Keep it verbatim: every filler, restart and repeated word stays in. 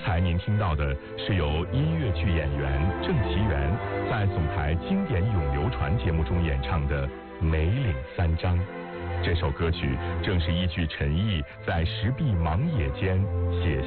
才您听到的是由音乐剧演员郑其元在总台经典咏流传节目中演唱的《梅岭三章》。这首歌曲正是依据陈毅在石壁芒野间写